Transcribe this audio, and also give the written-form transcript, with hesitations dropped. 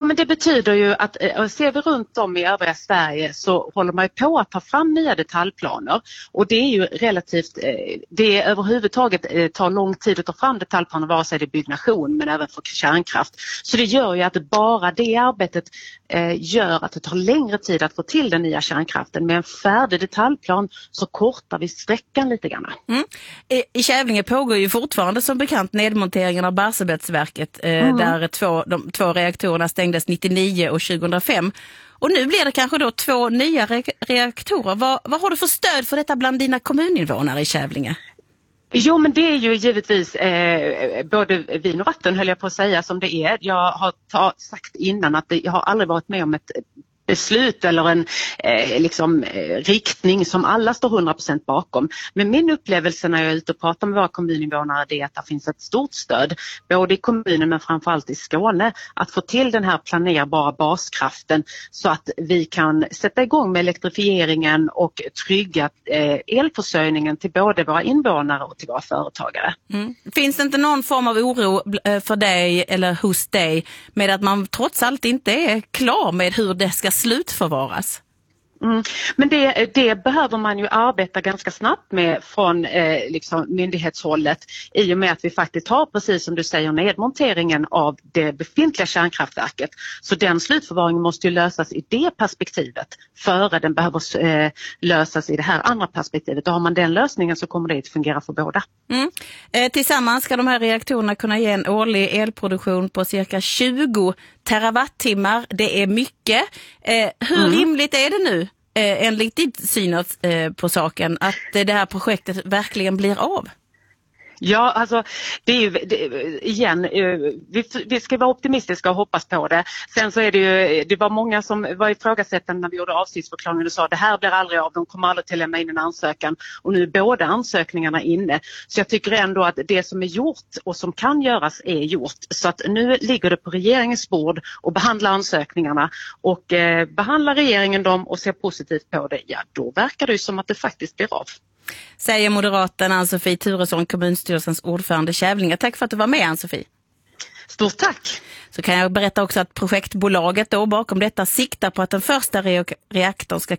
men det betyder ju att ser vi runt om i övriga Sverige så håller man ju på att ta fram nya detaljplaner, och det är ju relativt, det överhuvudtaget tar lång tid att ta fram detaljplaner, vare sig det är byggnation men även för kärnkraft. Så det gör ju att bara det arbetet gör att det tar längre tid att få till den nya kärnkraften. Med en färdig detaljplan så kortar vi sträckan lite grann. I Kävlinge pågår ju fortfarande som bekant nedmonteringen av Barsebäcksverket där de två reaktorerna stängdes 99 och 2005. Och nu blir det kanske då 2 nya reaktorer. Vad har du för stöd för detta bland dina kommuninvånare i Kävlinge? Jo, men det är ju givetvis både vin och vatten, höll jag på att säga, som det är. Jag har sagt innan att jag har aldrig varit med om ett beslut eller en riktning som alla står 100% bakom. Men min upplevelse när jag är ute och pratar med våra kommuninvånare är att det finns ett stort stöd både i kommunen men framförallt i Skåne att få till den här planerbara baskraften så att vi kan sätta igång med elektrifieringen och trygga elförsörjningen till både våra invånare och till våra företagare. Finns det inte någon form av oro för dig eller hos dig med att man trots allt inte är klar med hur det ska slutförvaras? Men det behöver man ju arbeta ganska snabbt med från myndighetshållet, i och med att vi faktiskt har, precis som du säger, nedmonteringen av det befintliga kärnkraftverket. Så den slutförvaringen måste ju lösas i det perspektivet före den behöver lösas i det här andra perspektivet. Och har man den lösningen så kommer det att fungera för båda. Tillsammans ska de här reaktorerna kunna ge en årlig elproduktion på cirka 20 terawattimmar. Det är mycket. Hur rimligt är det nu, enligt ditt syn på saken, att det här projektet verkligen blir av? Ja, alltså det är ju, vi ska vara optimistiska och hoppas på det. Sen så är det var många som var ifrågasättande när vi gjorde avsiktsförklaringen och sa det här blir aldrig av, de kommer aldrig till att lämna in en ansökan, och nu är båda ansökningarna inne. Så jag tycker ändå att det som är gjort och som kan göras är gjort. Så att nu ligger det på regeringens bord och behandla ansökningarna, och behandlar regeringen dem och ser positivt på det, ja då verkar det ju som att det faktiskt blir av. Säger moderaten Ann-Sofie Turesson, kommunstyrelsens ordförande Kävlinge. Tack för att du var med, Ann-Sofie. Stort tack! Så kan jag berätta också att projektbolaget då bakom detta siktar på att den första reaktorn ska